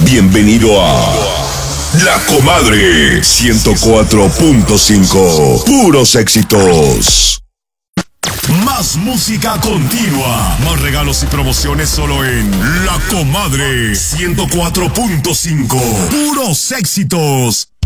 Bienvenido a La Comadre 104.5. Puros éxitos. Más música continua. Más regalos y promociones solo en La Comadre 104.5. Puros éxitos.